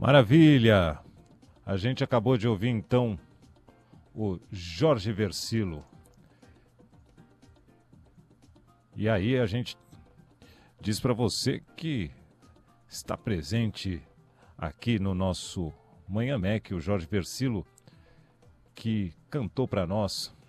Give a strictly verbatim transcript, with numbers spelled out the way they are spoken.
Maravilha! A gente acabou de ouvir então o Jorge Versilo. E aí a gente diz para você que está presente aqui no nosso Manhã Mac, o Jorge Versilo, que cantou para nós